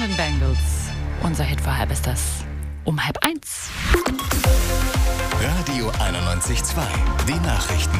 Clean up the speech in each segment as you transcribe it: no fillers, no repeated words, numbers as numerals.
den Bengals. Unser Hit war bis das um 12:30. Radio 91.2, die Nachrichten.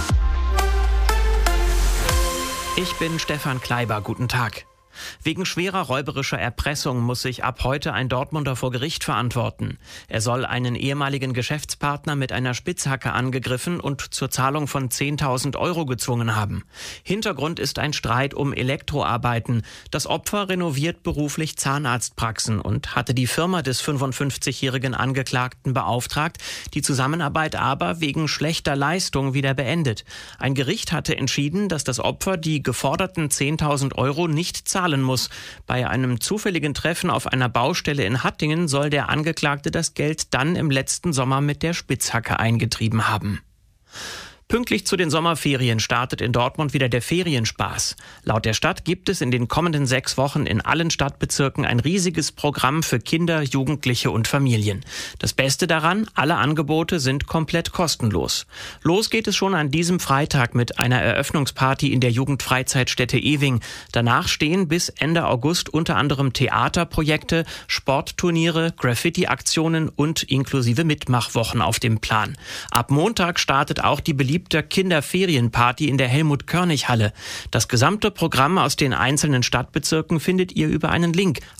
Ich bin Stefan Kleiber, guten Tag. Wegen schwerer räuberischer Erpressung muss sich ab heute ein Dortmunder vor Gericht verantworten. Er soll einen ehemaligen Geschäftspartner mit einer Spitzhacke angegriffen und zur Zahlung von 10.000 € gezwungen haben. Hintergrund ist ein Streit um Elektroarbeiten. Das Opfer renoviert beruflich Zahnarztpraxen und hatte die Firma des 55-jährigen Angeklagten beauftragt, die Zusammenarbeit aber wegen schlechter Leistung wieder beendet. Ein Gericht hatte entschieden, dass das Opfer die geforderten 10.000 € nicht zahlen muss. Bei einem zufälligen Treffen auf einer Baustelle in Hattingen soll der Angeklagte das Geld dann im letzten Sommer mit der Spitzhacke eingetrieben haben. Pünktlich zu den Sommerferien startet in Dortmund wieder der Ferienspaß. Laut der Stadt gibt es in den kommenden 6 Wochen in allen Stadtbezirken ein riesiges Programm für Kinder, Jugendliche und Familien. Das Beste daran, alle Angebote sind komplett kostenlos. Los geht es schon an diesem Freitag mit einer Eröffnungsparty in der Jugendfreizeitstätte Ewing. Danach stehen bis Ende August unter anderem Theaterprojekte, Sportturniere, Graffiti-Aktionen und inklusive Mitmachwochen auf dem Plan. Ab Montag startet auch die beliebte Kinderferienparty in der Helmut-Körnig-Halle. Das gesamte Programm aus den einzelnen Stadtbezirken findet ihr über einen Link